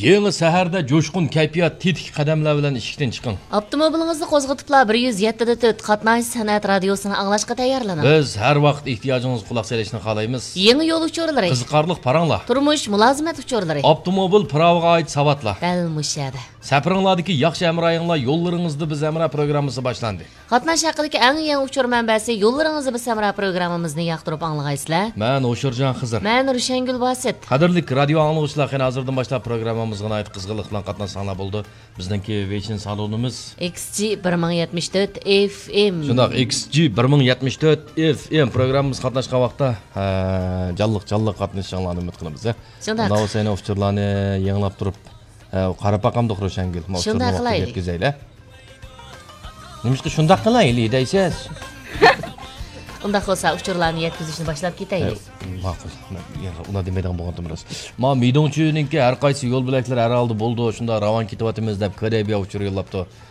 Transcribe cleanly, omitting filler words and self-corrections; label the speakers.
Speaker 1: Yangi saharda jo'shqin kayfiyat tetik qadamlar bilan ishikdan chiqing.
Speaker 2: Avtomobilingizni qo'zg'atiblar 107.4 Qatnash san'at radiosini anglashga tayyorlaning.
Speaker 1: Biz har vaqt ehtiyojingizga quloq solishni xohlaymiz.
Speaker 2: Yangi yo'l uchurlari,
Speaker 1: qiziqarli paranglar,
Speaker 2: turmush mulozimat uchurlari,
Speaker 1: avtomobil praviga oid savatlar.
Speaker 2: Dal mushada.
Speaker 1: Sapiringlardagi yaxshi amroyinglar yo'llaringizda biz amra programmasi boshlandi.
Speaker 2: Qatnash haqidagi eng yangi uchur manbasi yo'llaringizni biz amra programmamizni yoqtirib anglaysizlar.
Speaker 1: Men O'shirjon Xizr.
Speaker 2: Men Rushangul Vosit.
Speaker 1: Qadrli radio anglovchilar, qani hozirdan boshlab programmamizga oid qizg'inlik bilan qatnashsanglar bo'ldi. Bizningki Vechin salonimiz
Speaker 2: XG 1074 FM.
Speaker 1: Shundoq XG 1074 FM programmamiz qatnashgan vaqtda jalliq qatnashinglarni umid qilamiz.
Speaker 2: Shundoq.
Speaker 1: Mana o'sani uchurlarni yanglab turib qarab baqamda Rushangul.
Speaker 2: Shundoq qilaylik.
Speaker 1: Nimishqa shundoq qilaylik deysiz?
Speaker 2: Unda bo'lsa uchurlarni yetkazishni boshlab ketaylik.
Speaker 1: Ma'qul. Unda demaydigan bo'lgandim rost. Men Midongchininki har qaysi yo'l bilaklar araldi bo'ldi. Shunda ravon ketyapmiz deb Koreyaga uchur yo'llabdi.